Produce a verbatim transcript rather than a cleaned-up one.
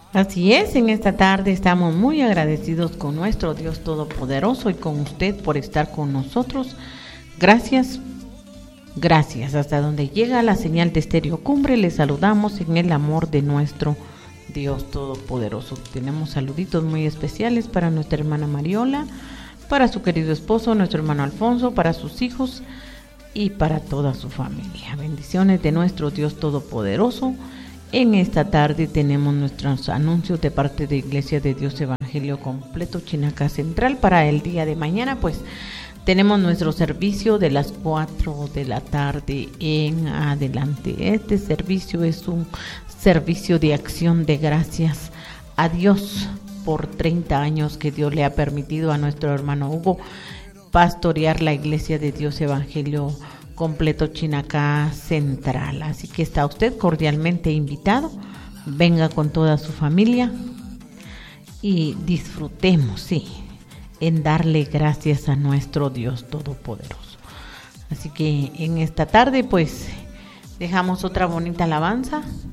Así es, en esta tarde estamos muy agradecidos con nuestro Dios Todopoderoso y con usted por estar con nosotros. Gracias, gracias. Hasta donde llega la señal de Estéreo Cumbre, le saludamos en el amor de nuestro Dios Todopoderoso. Tenemos saluditos muy especiales para nuestra hermana Mariola, para su querido esposo, nuestro hermano Alfonso, para sus hijos y para toda su familia. Bendiciones de nuestro Dios Todopoderoso. En esta tarde tenemos nuestros anuncios de parte de Iglesia de Dios Evangelio Completo Chinacá Central. Para el día de mañana, pues tenemos nuestro servicio de las cuatro de la tarde en adelante. Este servicio es un servicio de acción de gracias a Dios por treinta años que Dios le ha permitido a nuestro hermano Hugo pastorear la Iglesia de Dios Evangelio Completo Chinacá Central. Así que está usted cordialmente invitado. Venga con toda su familia y disfrutemos, sí, en darle gracias a nuestro Dios Todopoderoso. Así que en esta tarde, pues, dejamos otra bonita alabanza